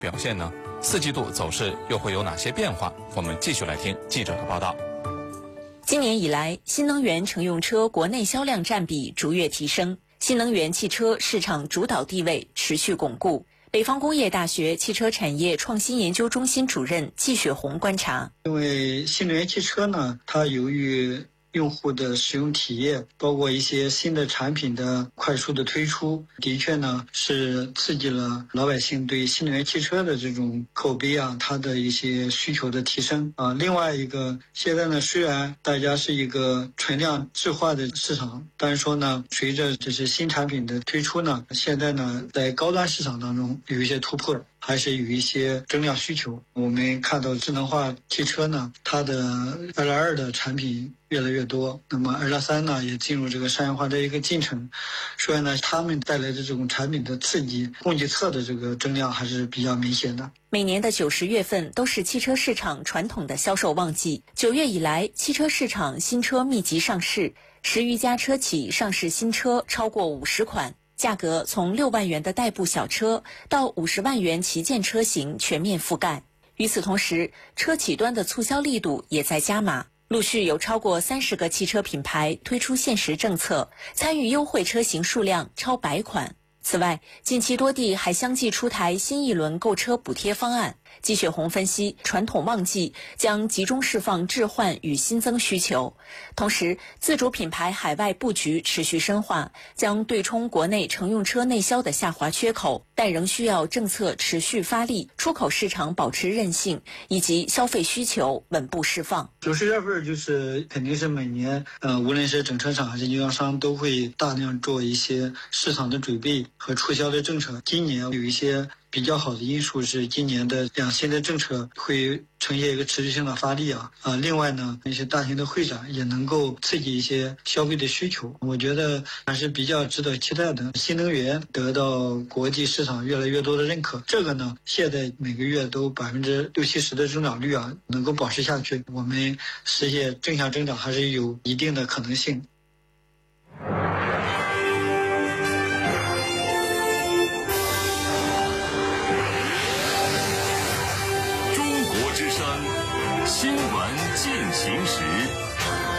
表现呢？4季度走势又会有哪些变化？我们继续来听记者的报道。 今年以来，新能源乘用车国内销量占比逐月提升，新能源汽车市场主导地位持续巩固。北方工业大学汽车产业创新研究中心主任季雪红观察， 因为新能源汽车呢，它由于用户的使用体验，包括一些新的产品的快速的推出，的确呢是刺激了老百姓对新能源汽车的这种口碑啊，它的一些需求的提升啊。另外一个，现在呢虽然大家是一个存量置换的市场，但是说呢，随着这些新产品的推出呢，现在呢在高端市场当中有一些突破，还是有一些增量需求。我们看到智能化汽车呢，它的2.2的产品越来越多，那么2.3呢也进入这个商业化的一个进程，所以呢，他们带来的这种产品的刺激，供给侧的这个增量还是比较明显的。 每年的9、10月份都是汽车市场传统的销售旺季。9月以来，汽车市场新车密集上市，10余家车企上市新车超过50款。价格从6万元的代步小车到50万元旗舰车型全面覆盖。与此同时，车企端的促销力度也在加码，陆续有超过30个汽车品牌推出限时政策，参与优惠车型数量超100款。此外，近期多地还相继出台新一轮购车补贴方案。季雪红分析，传统旺季将集中释放置换与新增需求，同时自主品牌海外布局持续深化，将对冲国内乘用车内销的下滑缺口，但仍需要政策持续发力，出口市场保持韧性，以及消费需求稳步释放。 9、10月份就是肯定是每年无论是整车厂还是经销商都会大量做一些市场的准备和促销的政策。今年有一些比较好的因素是今年的两新的政策会呈现一个持续性的发力另外呢，一些大型的会展也能够刺激一些消费的需求，我觉得还是比较值得期待的。新能源得到国际市场越来越多的认可，这个呢现在每个月都60%、70%的增长率能够保持下去，我们实现正向增长还是有一定的可能性。